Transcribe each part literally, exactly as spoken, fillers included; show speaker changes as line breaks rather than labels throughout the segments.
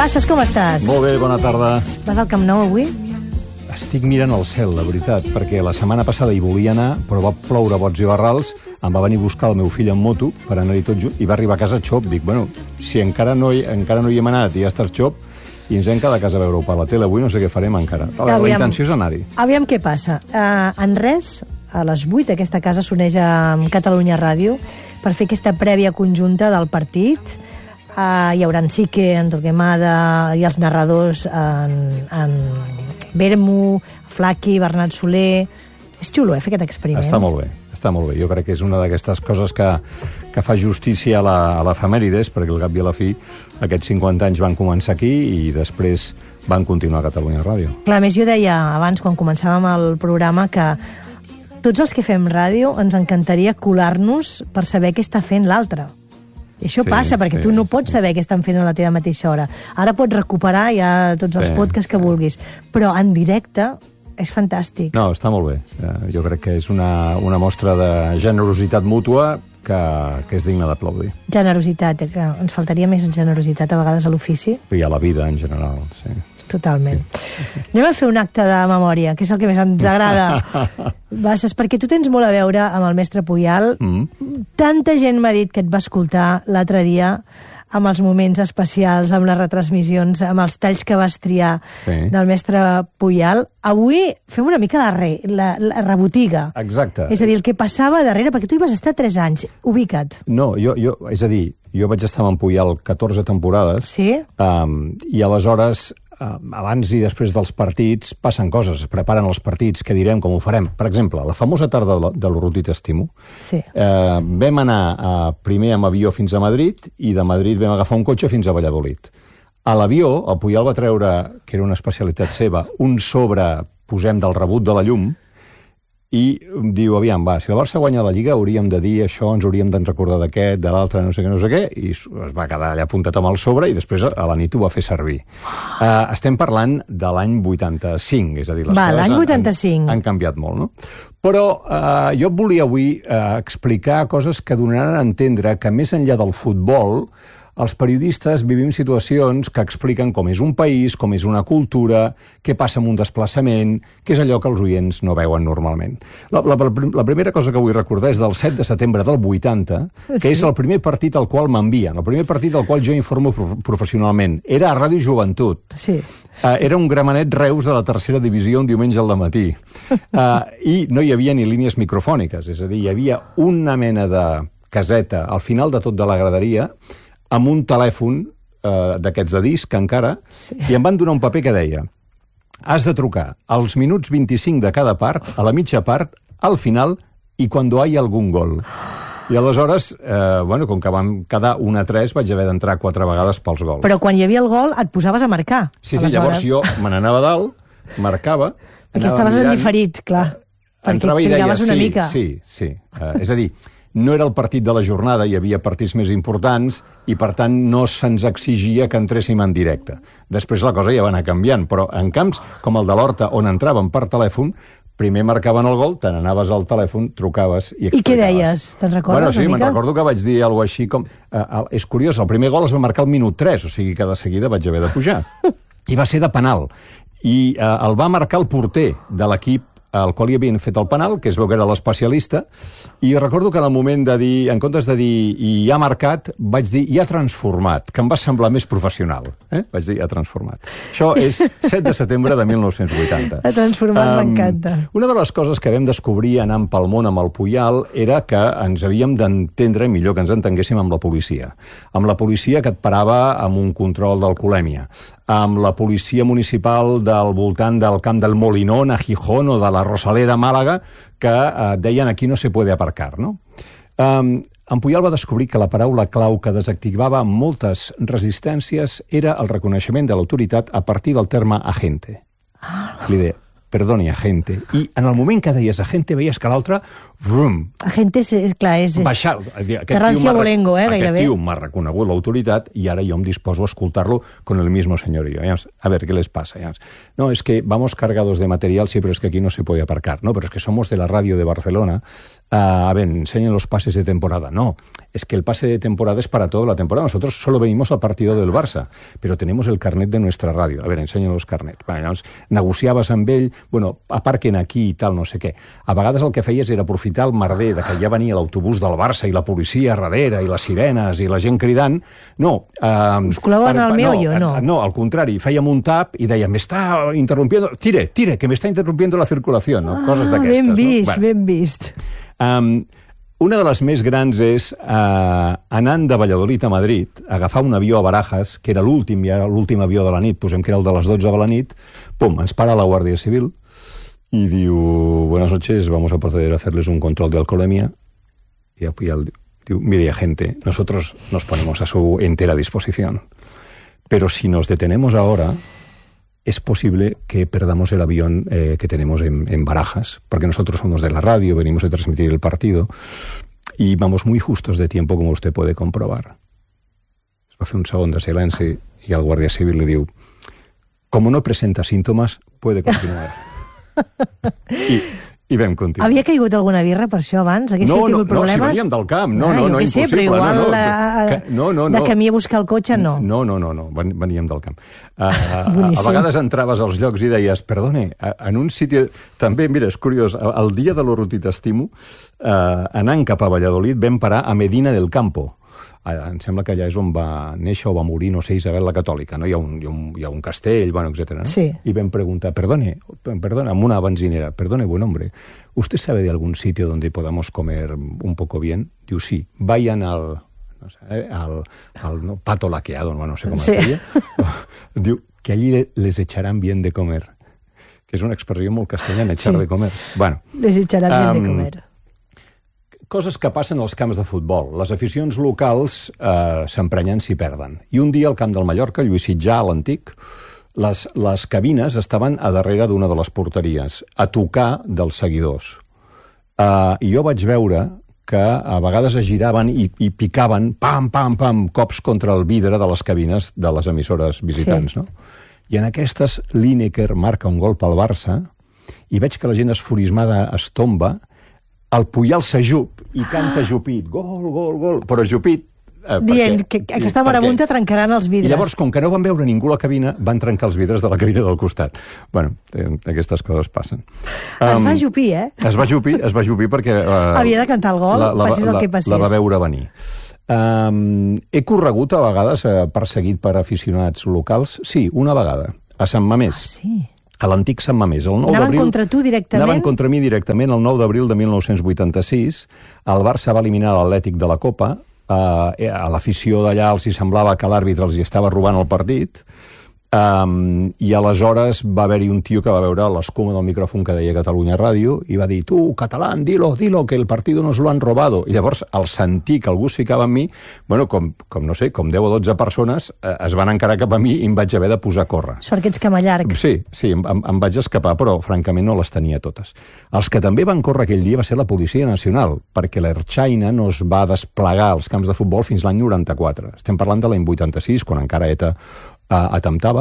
Bassas, com estàs?
Molt bé, bona tarda.
Vas al Camp Nou avui?
Estic mirant el cel, la veritat, perquè la setmana passada hi volia anar, però va ploure bots i barrals, em va venir a buscar el meu fill en moto per anar-hi tot junt, i va arribar a casa xop. Dic, bueno, si encara no hi, encara no hi hem anat i ja estàs xop, i ens hem quedat a casa a veure-ho per la tele, avui no sé què farem encara. La, la intenció és anar-hi.
Aviam què passa. Uh, en res, a les vuit, aquesta casa s'uneix amb Catalunya Ràdio per fer aquesta prèvia conjunta del partit. Uh, hi haurà en Sique, en Torquemada i els narradors en, en Bermu, Flaqui, Bernat Soler. És xulo, eh, fer aquest experiment.
Està molt bé, està molt bé. Jo crec que és una d'aquestes coses que, que fa justícia a la, a l'efemèrides, perquè al cap i a la fi aquests cinquanta anys van començar aquí i després van continuar a Catalunya Ràdio.
Clar, més jo deia abans, quan començàvem el programa, que tots els que fem ràdio ens encantaria colar-nos per saber què està fent l'altre. I això sí, passa, perquè sí, tu no pots saber què estan fent a la teva mateixa hora. Ara pots recuperar ja tots els sí, podcasts que vulguis, però en directe és fantàstic.
No, està molt bé. Jo crec que és una, una mostra de generositat mútua que, que és digna d'aplaudir.
Generositat, que ens faltaria més generositat a vegades a l'ofici.
I a la vida, en general, sí.
Totalment. Sí, sí. Anem a fer un acte de memòria, que és el que més ens agrada. Basses, perquè tu tens molt a veure amb el mestre Puyal. Mm. Tanta gent m'ha dit que et va escoltar l'altre dia amb els moments especials, amb les retransmissions, amb els talls que vas triar sí, del mestre Puyal. Avui fem una mica la, re, la, la rebotiga.
Exacte.
És a dir, el que passava darrere, perquè tu hi vas estar tres anys. Ubica't.
No, jo, jo, és a dir, jo vaig estar amb en Puyal catorze temporades.
Sí?
Um, I aleshores, uh, abans i després dels partits, passen coses, es preparen els partits, què direm, com ho farem. Per exemple, la famosa tarda de l'Urruti t'estimo.
Sí.
Uh, vam anar uh, primer amb avió fins a Madrid i de Madrid vam agafar un cotxe fins a Valladolid. A l'avió, el Puyal va treure, que era una especialitat seva, un sobre, posem, del rebut de la llum, i diu, aviam, va, si el Barça guanya la Lliga hauríem de dir això, ens hauríem de recordar d'aquest, de l'altre, no sé què, no sé què, i es va quedar allà apuntat amb el sobre i després a la nit ho va fer servir. Uh, estem parlant de l'any vuitanta-cinc, és a dir, les
va,
coses
l'any vuitanta-cinc.
Han, han canviat molt, no? Però uh, jo volia avui uh, explicar coses que donaran a entendre que més enllà del futbol, els periodistes vivim situacions que expliquen com és un país, com és una cultura, què passa amb un desplaçament, què és allò que els oients no veuen normalment. La, la, la primera cosa que vull recordar és del set de setembre del vuitanta, que sí, és el primer partit al qual m'envien, el primer partit al qual jo informo professionalment. Era a Ràdio Joventut.
Sí.
Uh, era un Gramenet Reus de la tercera divisió un diumenge al dematí. Uh, I no hi havia ni línies microfòniques, és a dir, hi havia una mena de caseta al final de tot de la graderia amb un telèfon eh, d'aquests de disc encara, sí, i em van donar un paper que deia: has de trucar als minuts vint-i-cinc de cada part, a la mitja part, al final i quan hi ha algun gol. I aleshores, eh, bueno, com que vam quedar un a tres, vaig haver d'entrar quatre vegades pels gols.
Però quan hi havia el gol et posaves a marcar.
Sí, sí, llavors jo me n'anava a dalt, marcava...
Perquè estaves en diferit, clar. Perquè trigaves una
sí,
mica.
Sí, sí. Uh, és a dir, no era el partit de la jornada, hi havia partits més importants i, per tant, no se'ns exigia que entréssim en directe. Després la cosa ja va anar canviant, però en camps com el de l'Horta, on entràvem per telèfon, primer marcaven el gol, te n'anaves al telèfon, trucaves i explicaves.
I què deies? Te'n recordes
bueno, sí,
una mica?
Me'n recordo que vaig dir alguna cosa així com... Uh, uh, és curiós, el primer gol es va marcar al minut tres, o sigui que de seguida vaig haver de pujar. I va ser de penal. I uh, el va marcar el porter de l'equip al qual hi havien fet el penal, que es veu que era l'especialista, i recordo que en el moment de dir, en comptes de dir i ha marcat, vaig dir i ha transformat, que em va semblar més professional. Eh? Vaig dir ha transformat. Això és set de setembre de mil nou-cents vuitanta.
Ha transformat, um, m'encanta.
Una de les coses que vam descobrir anant pel món amb el Puyal era que ens havíem d'entendre millor que ens entenguéssim amb la policia. Amb la policia que et parava amb un control d'alcoholèmia, amb la policia municipal del voltant del camp del Molinón a Gijón o de la Rosaleda a Màlaga, que eh, deien aquí no se puede aparcar, no? Um, en Puyal va descobrir que la paraula clau que desactivava moltes resistències era el reconeixement de l'autoritat a partir del terme agente. Li deia, perdoni, agente. I en el moment que deies agente veies que l'altre vrum.
La gent és, és clar, és... és...
Baixar.
Terrancio Bolengo, eh,
aquest
gairebé.
tio m'ha reconegut l'autoritat i ara jo em disposo a escoltar-lo con el mismo señorío. A ver, ¿qué les pasa? No, es que vamos cargados de material, sí, pero es que aquí no se puede aparcar. No, pero es que somos de la radio de Barcelona. Uh, a ver, enseñen los pases de temporada. No, es que el pase de temporada es para toda la temporada. Nosotros solo venimos al partido del Barça, pero tenemos el carnet de nuestra radio. A ver, enseñen los carnets. Bueno, llavors, negociaves amb ell, bueno, aparquen aquí i tal, no sé què. A vegades el que feies era aprofitar el merder de que ja venia l'autobús del Barça i la policia darrere i les sirenes i la gent cridant. No. Uh,
Us colaven al meollo, no?
No, al contrari, fèiem un tap i dèiem, me està interrumpiendo, tire, tire, que me està interrumpiendo la circulació, no?
Ah,
coses d'aquestes.
Ben vist,
no? Bueno.
ben vist.
Um, una de les més grans és, uh, anant de Valladolid a Madrid, agafar un avió a Barajas, que era l'últim, ja l'últim avió de la nit, posem que era el de les dotze de la nit, pum, ens para la Guàrdia Civil i diu, buenas noches, vamos a proceder a hacerles un control de alcoholemia. Y el, diu, mire, gente, nosotros nos ponemos a su entera disposición, pero si nos detenemos ahora, es posible que perdamos el avión eh, que tenemos en, en Barajas, porque nosotros somos de la radio, venimos a transmitir el partido y vamos muy justos de tiempo, como usted puede comprobar. Es va fer un segon de silenci i el guàrdia civil li diu, como no presenta síntomas, puede continuar. I, i vam continuar.
Havia caigut alguna birra per això abans? Haguéssiu
no, no,
tingut problemes?
No, si veníem del camp. No,
ah,
no, no,
jo
impossible.
Sé, però igual
no, no,
la,
que, no, no, no.
de camí a buscar el cotxe, no.
No, no, no, no. Veníem del camp. Uh, a, a vegades entraves als llocs i deies, perdone, en un sitio... També, mira, és curiós, el dia de l'Orotí t'estimo, uh, anant cap a Valladolid, vam parar a Medina del Campo. Em sembla que allà és on va néixer o va morir, no sé, Isabel la Catòlica, no? Hi ha un, hi ha un, hi ha un castell, bueno, etcètera. No?
Sí.
I vam preguntar, perdone, perdone, amb una benzinera, perdone, buen hombre, ¿usted sabe de algún sitio donde podamos comer un poco bien? Diu, sí, vayan al, no sé, eh, al, al no, pato laqueado, no, no sé com sí. es deia. Diu, que allí les echarán bien de comer, que és una expressió molt castellana, echar sí. de comer. Bueno,
les echarán um, bien de comer.
Coses que passen als camps de futbol. Les aficions locals eh, s'emprenyen si perden. I un dia al camp del Mallorca, Lluís Sitjà, l'antic, les, les cabines estaven a darrere d'una de les porteries, a tocar dels seguidors. Eh, I jo vaig veure que a vegades es giraven i, i picaven, pam, pam, pam, cops contra el vidre de les cabines de les emissores visitants. Sí. No? I en aquestes, Lineker marca un gol pel Barça i veig que la gent esforismada es tomba, el Puyal s'ajup i canta jupit, gol, gol, gol, però jupit... Eh,
Dient que, que aquesta marabunta trencaran els vidres.
I llavors, com que no van veure ningú a la cabina, van trencar els vidres de la cabina del costat. Bueno, eh, aquestes coses passen.
Es um, va jupir, eh?
Es va jupir, es va jupir perquè... Eh,
havia de cantar el gol, la, la, passés el
la,
que passés.
La va veure venir. Um, he corregut a vegades eh, perseguit per aficionats locals? Sí, una vegada, a Sant Mamés.
Ah, sí?
A l'antic Sant Mamés. El nou
anaven contra tu directament?
Anaven contra mi directament. El nou d'abril de mil nou-cents vuitanta-sis, el Barça va eliminar l'Atlètic de la Copa. Uh, a l'afició d'allà els hi semblava que l'àrbitre els hi estava robant el partit. Um, I aleshores va haver-hi un tio que va veure l'escuma del micròfon que deia Catalunya Ràdio i va dir, tu, català, dilo, dilo, que el partido nos lo han robado. I llavors, al sentir que algú es ficava en mi, bueno, com, com no sé, com deu o dotze persones eh, es van encarar cap a mi i em vaig haver de posar a córrer.
Sort que ets camallarg.
Sí, sí, em, em vaig escapar, però francament no les tenia totes. Els que també van córrer aquell dia va ser la Policia Nacional, perquè l'Ertzaina no es va desplegar als camps de futbol fins l'any noranta-quatre. Estem parlant de l'any vuitanta-sis, quan encara ETA Uh, atemptava,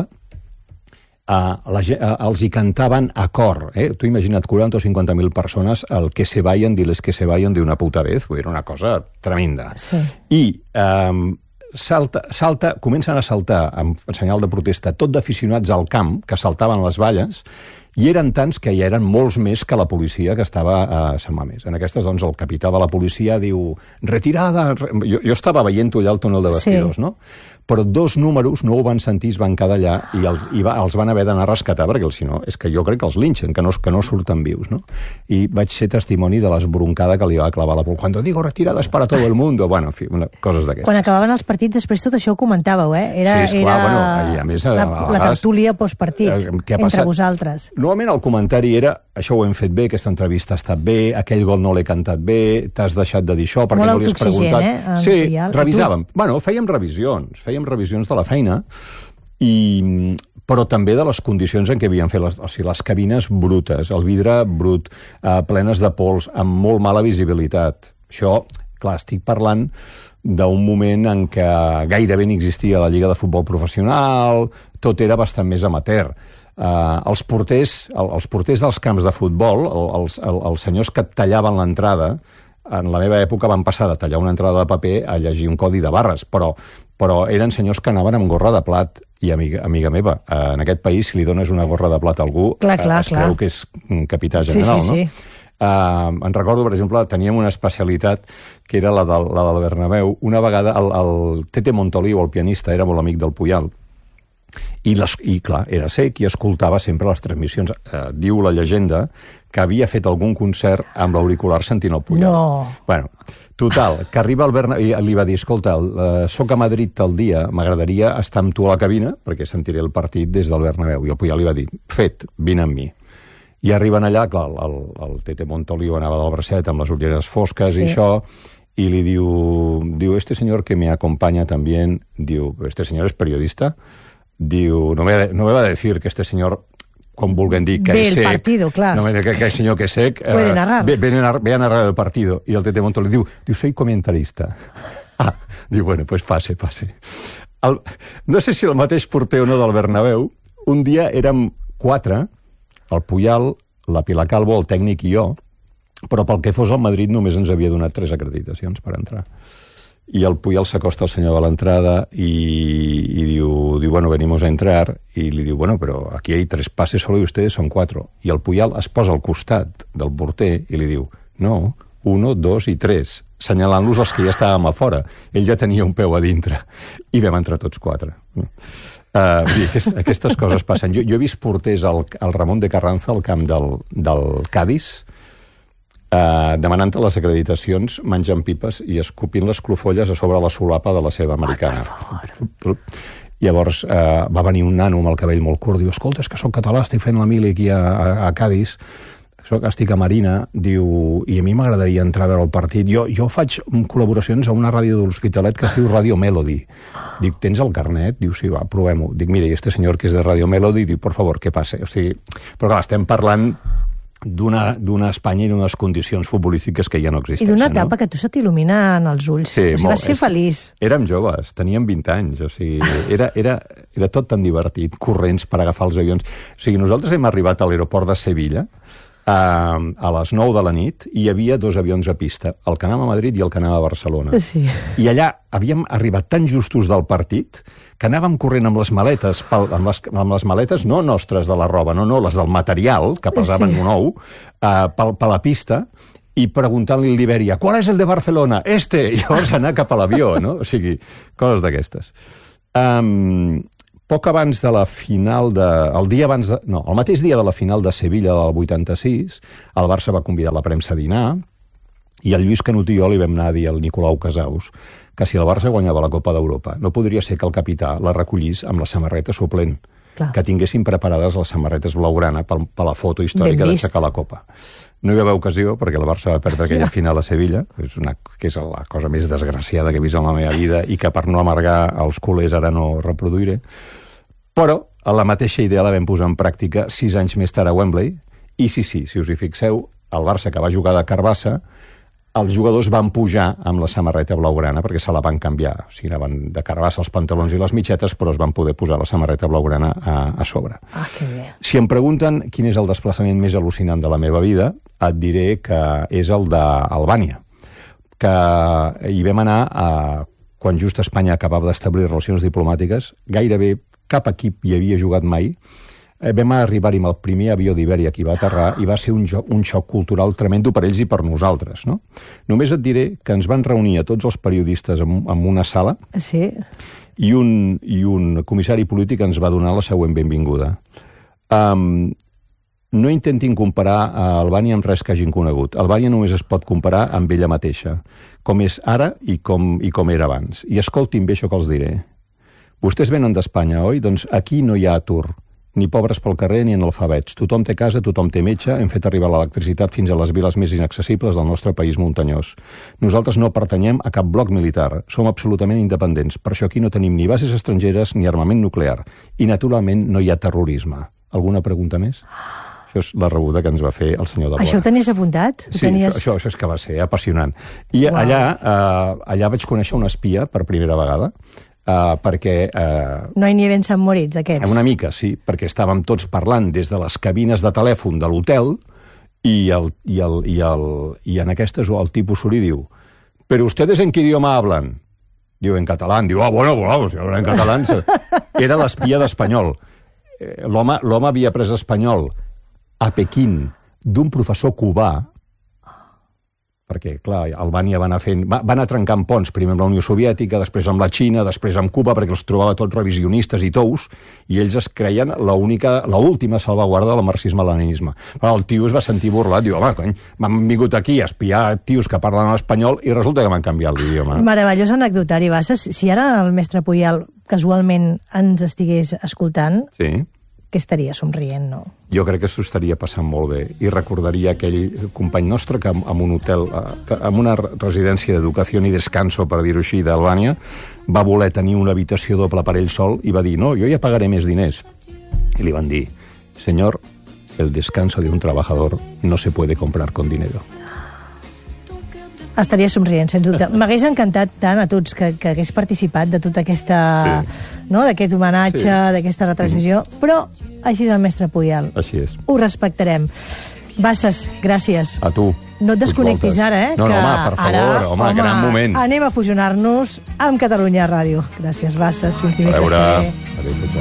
uh, la, uh, els hi cantaven a cor, eh? Tu imagina't quaranta o cinquanta mil persones el que se vayan, diles que se vayan de una puta vez, era una cosa tremenda.
Sí.
I um, salta, salta, comencen a saltar en senyal de protesta tot d'aficionats al camp que saltaven les valles i eren tants que ja eren molts més que la policia que estava a Sant Mamés. En aquestes, doncs, el capità de la policia diu retirada... Re... Jo, jo estava veient allà el túnel de vestidors, sí. No? Però dos números no ho van sentir, es van quedar allà i, els, i va, els van haver d'anar a rescatar, perquè si no, és que jo crec que els linxen, que no, que no surten vius, no? I vaig ser testimoni de l'esbroncada que li va clavar la por. Cuando digo retiradas para todo el mundo, bueno, en fi, una, coses d'aquestes.
Quan acabaven els partits, després tot això ho comentàveu, eh? Era,
sí, esclar,
era
bueno, i a més, a
la,
vegades,
la tertúlia postpartit entre vosaltres.
Normalment el comentari era això ho hem fet bé, aquesta entrevista ha estat bé, aquell gol no l'he cantat bé, t'has deixat de dir això perquè no li has preguntat.
Eh?
Sí, revisàvem. Bueno, fèiem revisions, fèiem revisions de la feina i però també de les condicions en què havien fet les, o sigui, les cabines brutes, el vidre brut, eh, plenes de pols, amb molt mala visibilitat. Això, clar, estic parlant d'un moment en què gairebé no existia la Lliga de Futbol Professional, tot era bastant més amateur. Uh, els, porters, el, els porters dels camps de futbol, el, els, el, els senyors que tallaven l'entrada, en la meva època van passar de tallar una entrada de paper a llegir un codi de barres, però, però eren senyors que anaven amb gorra de plat. I, amiga, amiga meva, uh, en aquest país, si li dones una gorra de plat a algú,
clar, clar,
uh, es creu
clar.
que és capità general,
sí, sí, sí.
no? Uh, en recordo, per exemple, teníem una especialitat que era la del, la del Bernabéu. Una vegada el, el Tete Montoliu, el pianista, era molt amic del Puyal, i, les, i clar, era cec i escoltava sempre les transmissions. Eh, diu la llegenda que havia fet algun concert amb l'auricular sentint el Puyal.
No.
Bueno, total, que arriba el Bernabéu i li va dir, escolta, eh, soc a Madrid tal dia, m'agradaria estar amb tu a la cabina perquè sentiré el partit des del Bernabéu. I el Puyal li va dir, fet, vine amb mi. I arriben allà, clar, el, el Tete Montoliu anava del bracet amb les ulleres fosques sí. i això, i li diu, diu, este señor que me acompaña también, diu, este señor es periodista, diu, no me, no me va a decir que este señor, com vulguem dir, que
ve
és
el
sec,
partido, clar.
No me diga que, que el señor que és sec,
puede narrar.
Ve, ve, a, ve a narrar el partido. I el Tete Montoliu diu, diu, soy comentarista. Ah, diu, bueno, pues pase, pase. El, no sé si el mateix porter o no del Bernabéu, un dia érem quatre, el Puyal, la Pilar Calvo, el tècnic i jo, però pel que fos al Madrid només ens havia donat tres acreditacions per entrar. I el Puyal s'acosta al senyor de l'entrada i, i diu, diu, bueno, venimos a entrar, i li diu, bueno, però aquí hay tres pases solo y ustedes son cuatro. I el Puyal es posa al costat del porter i li diu, no, uno, dos i tres, senyalant-los els que ja estàvem a fora. Ell ja tenia un peu a dintre. I vam entrar tots quatre. Uh, dir, aquest, aquestes coses passen. Jo, jo he vist porters al, al Ramon de Carranza, al camp del, del Cádiz, uh, demanant les acreditacions, menjant pipes i escopint les clofolles a sobre la solapa de la seva americana. Oh, llavors uh, va venir un nano amb el cabell molt curt, diu, escolta, és que soc català, estic fent la mili aquí a, a, a Cádiz, soc, estic a Marina, diu, i a mi m'agradaria entrar a veure el partit. Jo, jo faig col·laboracions a una ràdio de l'Hospitalet que es diu Radio Melody. Dic, tens el carnet? Diu, sí, va, provem-ho. Dic, mira, i este senyor que és de Radio Melody, diu, por favor, què passa? O sigui, però clar, estem parlant d'una, d'una Espanya i d'unes condicions futbolístiques que ja no existeixen.
I d'una etapa
no?
que tu se t'il·luminen els ulls.
Sí,
o sigui, vas ser feliç.
Érem joves, teníem vint anys, o sigui, era, era, era tot tan divertit, corrents per agafar els avions. O sigui, nosaltres hem arribat a l'aeroport de Sevilla, Uh, a les nou de la nit, i hi havia dos avions a pista, el que anava a Madrid i el que anava a Barcelona.
Sí.
I allà havíem arribat tan justos del partit que anàvem corrent amb les maletes, pel, amb, les, amb les maletes no nostres de la roba, no, no, les del material, que pesaven sí. un ou, uh, per, per la pista, i preguntant-li a l'Iberia, ¿cuál es el de Barcelona? Este! I llavors anar cap a l'avió, no? O sigui, coses d'aquestes. Um, Poc abans de la final de... El dia abans de, no, el mateix dia de la final de Sevilla del vuitanta-sis, el Barça va convidar la premsa a dinar i el Lluís Canut i jo li vam anar a dir al Nicolau Casaus que si el Barça guanyava la Copa d'Europa no podria ser que el capità la recollís amb la samarreta suplent. Clar. Que tinguessin preparades les samarretes blaugrana per, per la foto històrica d'aixecar la Copa. No hi va haver ocasió, perquè el Barça va perdre aquella final a Sevilla, és una, que és la cosa més desgraciada que he vist en la meva vida i que per no amargar els culers ara no reproduiré. Però a la mateixa idea la vam posar en pràctica sis anys més tard a Wembley, i sí, sí, si us hi fixeu, el Barça que va jugar de Carbassa, els jugadors van pujar amb la samarreta blaugrana perquè se la van canviar. O sigui, anaven de Carbassa els pantalons i les mitgetes, però es van poder posar la samarreta blaugrana a, a sobre.
Ah, que bé. Si
em pregunten quin és el desplaçament més al·lucinant de la meva vida, et diré que és el d'Albània, que hi vam anar a, quan just Espanya acabava d'establir relacions diplomàtiques, gairebé cap equip hi havia jugat mai. Eh, vam arribar-hi amb el primer avió d'Ibèria que hi va aterrar i va ser un, jo, un xoc cultural tremendo per ells i per nosaltres, no? Només et diré que ens van reunir a tots els periodistes en, en una sala
sí.
i, un, i un comissari polític ens va donar la següent benvinguda. Um, no intentin comparar a Albània amb res que hagin conegut. Albània només es pot comparar amb ella mateixa, com és ara i com, i com era abans. I escoltin bé això que els diré. Vostès venen d'Espanya, oi? Doncs aquí no hi ha atur, ni pobres pel carrer ni analfabets. Tothom té casa, tothom té metge, hem fet arribar l'electricitat fins a les viles més inaccessibles del nostre país muntanyós. Nosaltres no pertanyem a cap bloc militar, som absolutament independents, per això aquí no tenim ni bases estrangeres ni armament nuclear, i naturalment no hi ha terrorisme. Alguna pregunta més? Això és la rebuda que ens va fer el senyor de Boara.
Això ho tenies apuntat?
Sí,
tenies...
això, això, això és que va ser apassionant. I wow. allà, eh, allà vaig conèixer una espia per primera vegada, Uh, perquè... Uh,
no hi ni ben Sant Moritz, aquests.
Una mica, sí, perquè estàvem tots parlant des de les cabines de telèfon de l'hotel i, el, i, el, i, el, i en aquestes el tipus suri diu «Però ustedes en qué idioma hablan?» Diu, en català. Diu, ah, bueno, bueno, si hablan en català... Era l'espia d'espanyol. L'home l'home havia après espanyol a Pequín d'un professor cubà, perquè, clar, Albània va anar fent... Va, va anar trencant ponts, primer amb la Unió Soviètica, després amb la Xina, després amb Cuba, perquè els trobava tots revisionistes i tous, i ells es creien l'última salvaguarda del marxisme-leninisme. Però el tio es va sentir burlat, diu, home, cony, m'han vingut aquí a espiar tios que parlen espanyol i resulta que m'han canviat l'idioma.
Meravellós anecdotari, Bassas. Si ara el mestre Puyal casualment ens estigués escoltant,
sí.
que estaria somrient, no?
Jo crec que s'ho estaria passant molt bé i recordaria aquell company nostre que en un hotel, en una residència d'educació i descanso, per dir-ho així, d'Albània, va voler tenir una habitació doble per ell sol i va dir, no, jo ja pagaré més diners. I li van dir, senyor, el descanso de un trabajador no se puede comprar con dinero.
Estaria somrient, sens dubte. M'hagués encantat tant a tots que, que hagués participat de tota aquesta... Sí. No? D'aquest homenatge, sí. d'aquesta retransmissió, mm. però així és el mestre Puyal.
Així és.
Ho respectarem. Bassas, gràcies.
A tu.
No et desconnectis ara, eh?
No,
que
no, home, per favor,
ara,
home, home, gran moment.
Anem a fusionar-nos amb Catalunya Ràdio. Gràcies, Bassas. Fins dimecres que ve.